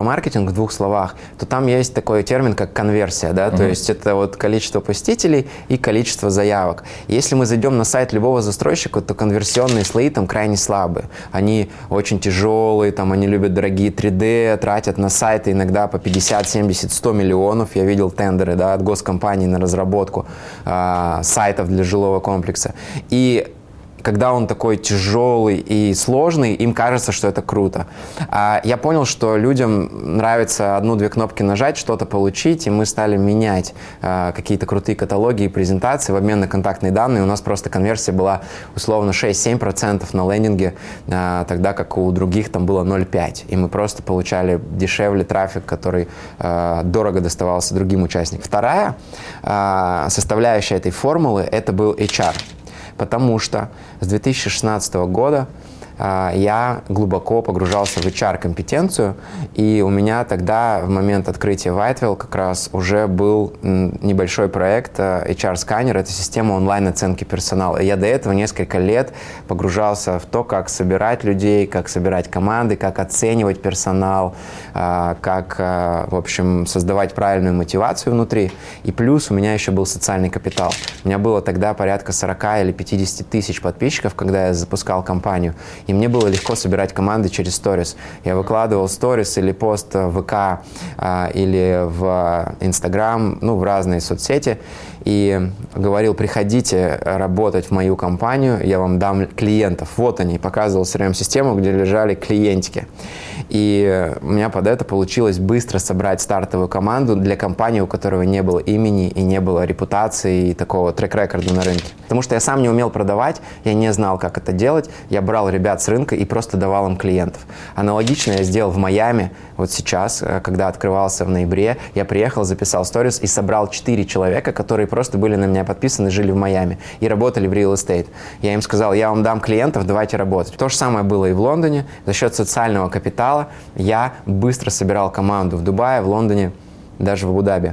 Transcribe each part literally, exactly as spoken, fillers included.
маркетинг в двух словах, то там есть такой термин, как конверсия, да, uh-huh. то есть это вот количество посетителей и количество заявок. Если мы зайдем на сайт любого застройщика, то конверсионные слои там крайне слабые. Они очень тяжелые, там они любят дорогие три дэ, тратят на сайты иногда по пятьдесят, семьдесят, сто миллионов. Я видел тендеры, да, от госкомпаний на разработку э, сайтов для жилого комплекса. И когда он такой тяжелый и сложный, им кажется, что это круто. А я понял, что людям нравится одну-две кнопки нажать, что-то получить, и мы стали менять а, какие-то крутые каталоги и презентации в обмен на контактные данные. У нас просто конверсия была условно шесть-семь процентов на лендинге, а, тогда как у других там было ноль целых пять десятых. И мы просто получали дешевле трафик, который а, дорого доставался другим участникам. Вторая а, составляющая этой формулы – это был эйч ар. Потому что с две тысячи шестнадцатого года э, я глубоко погружался в эйч ар-компетенцию, и у меня тогда, в момент открытия Whitewell, как раз уже был м, небольшой проект э, эйч ар-сканер, это система онлайн-оценки персонала. И я до этого несколько лет погружался в то, как собирать людей, как собирать команды, как оценивать персонал, э, как, э, в общем, создавать правильную мотивацию внутри. И плюс у меня еще был социальный капитал. У меня было тогда порядка сорок или пятьдесят тысяч подписчиков, когда я запускал компанию. И мне было легко собирать команды через сторис. Я выкладывал сторис или пост в ВК а, или в Инстаграм, ну, в разные соцсети. И говорил: приходите работать в мою компанию, я вам дам клиентов. Вот они, показывал си ар эм-систему, где лежали клиентики. И у меня под это получилось быстро собрать стартовую команду для компании, у которой не было имени и не было репутации и такого трек-рекорда на рынке. Потому что я сам не умел продавать, я не знал, как это делать. Я брал ребят с рынка и просто давал им клиентов. Аналогично я сделал в Майами. Вот сейчас, когда открывался в ноябре, я приехал, записал сторис и собрал четыре человека, которые просто были на меня подписаны, жили в Майами и работали в real estate. Я им сказал: я вам дам клиентов, давайте работать. То же самое было и в Лондоне. За счет социального капитала я быстро собирал команду в Дубае, в Лондоне, даже в Абу-Даби.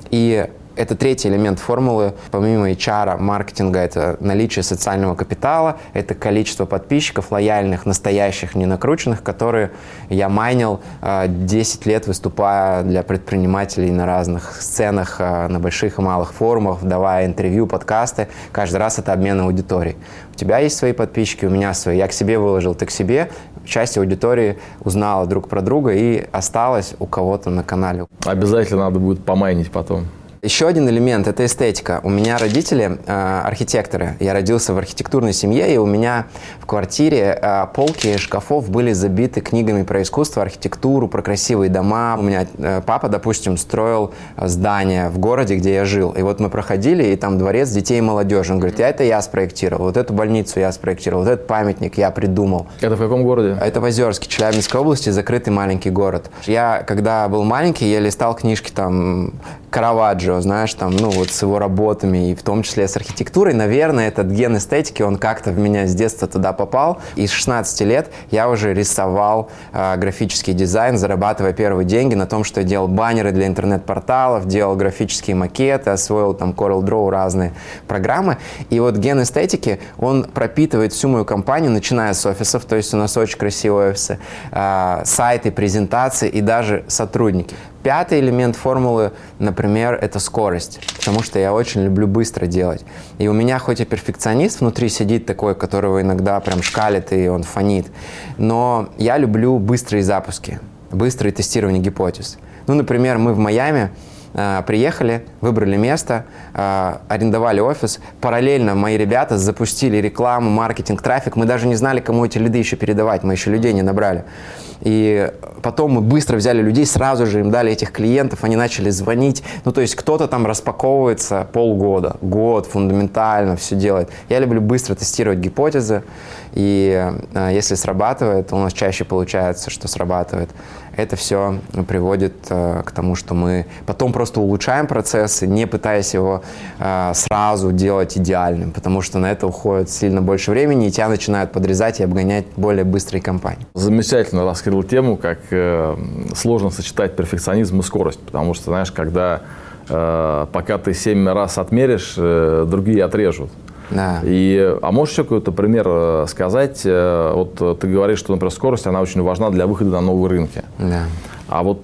И это третий элемент формулы. Помимо эйч ар, маркетинга, это наличие социального капитала, это количество подписчиков, лояльных, настоящих, не накрученных, которые я майнил десять лет, выступая для предпринимателей на разных сценах, на больших и малых форумах, давая интервью, подкасты. Каждый раз это обмен аудиторией. У тебя есть свои подписчики, у меня свои. Я к себе выложил, ты к себе. Часть аудитории узнала друг про друга и осталась у кого-то на канале. Обязательно надо будет помайнить потом. Еще один элемент – это эстетика. У меня родители э, архитекторы. Я родился в архитектурной семье, и у меня в квартире э, полки шкафов были забиты книгами про искусство, архитектуру, про красивые дома. У меня э, папа, допустим, строил здание в городе, где я жил. И вот мы проходили, и там дворец детей и молодежи. Он говорит: это я спроектировал, вот эту больницу я спроектировал, вот этот памятник я придумал. Это в каком городе? Это в Озерске, Челябинской области, закрытый маленький город. Я, когда был маленький, я листал книжки там Караваджо, знаешь, там, ну, вот с его работами, и в том числе с архитектурой. Наверное, этот ген эстетики, он как-то в меня с детства туда попал. И с шестнадцати лет я уже рисовал э, графический дизайн, зарабатывая первые деньги на том, что я делал баннеры для интернет-порталов, делал графические макеты, освоил там CorelDRAW, разные программы. И вот ген эстетики, он пропитывает всю мою компанию, начиная с офисов, то есть у нас очень красивые офисы, э, сайты, презентации и даже сотрудники. Пятый элемент формулы, например, это скорость, потому что я очень люблю быстро делать. И у меня хоть и перфекционист внутри сидит такой, которого иногда прям шкалит и он фонит, но я люблю быстрые запуски, быстрые тестирования гипотез. Ну, например, мы в Майами э, приехали, выбрали место, э, арендовали офис, параллельно мои ребята запустили рекламу, маркетинг, трафик. Мы даже не знали, кому эти лиды еще передавать, мы еще людей не набрали. И потом мы быстро взяли людей, сразу же им дали этих клиентов, они начали звонить. Ну, то есть кто-то там распаковывается полгода, год, фундаментально все делает. Я люблю быстро тестировать гипотезы, и э, если срабатывает, у нас чаще получается, что срабатывает. Это все приводит э, к тому, что мы потом просто улучшаем процессы, не пытаясь его э, сразу делать идеальным, потому что на это уходит сильно больше времени, и тебя начинают подрезать и обгонять более быстрые компании. Замечательно раскрыл тему, как э, сложно сочетать перфекционизм и скорость, потому что, знаешь, когда э, пока ты семь раз отмеришь, э, другие отрежут. Да. И, а можешь еще какой-то пример сказать? Вот ты говоришь, что, например, скорость, она очень важна для выхода на новые рынки. Да. А вот